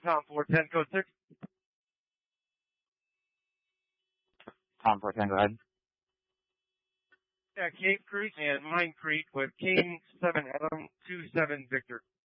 Tom 410, code 6. Tom 410, go ahead. Yeah, Cave Creek and Mine Creek with King 7 Adam 27 Victor.